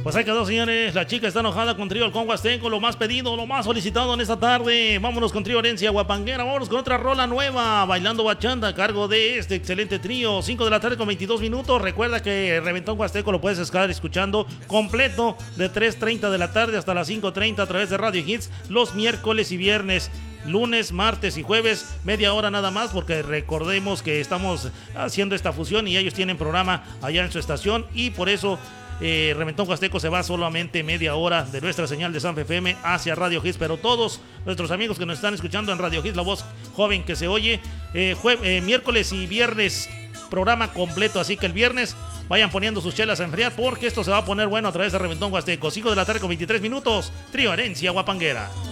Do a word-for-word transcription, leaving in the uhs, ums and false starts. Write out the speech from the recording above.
Pues ahí quedó, señores. La chica está enojada con Trío Halcón Huasteco, lo más pedido, lo más solicitado en esta tarde. Vámonos con Trío Herencia Guapanguera. Vámonos con otra rola nueva, Bailando Bachanda, a cargo de este excelente trío. cinco de la tarde con veintidós minutos. Recuerda que Reventón Huasteco lo puedes estar escuchando completo de tres treinta de la tarde hasta las cinco treinta a través de Radio Hits los miércoles y viernes. Lunes, martes y jueves, media hora nada más, porque recordemos que estamos haciendo esta fusión y ellos tienen programa allá en su estación, y por eso eh, Reventón Huasteco se va solamente media hora de nuestra señal de San F M hacia Radio Hits. Pero todos nuestros amigos que nos están escuchando en Radio Hits, la voz joven que se oye, eh, jue- eh, miércoles y viernes programa completo, así que el viernes vayan poniendo sus chelas a enfriar, porque esto se va a poner bueno a través de Reventón Huasteco. cinco de la tarde con veintitrés minutos, Trío Herencia Guapanguera.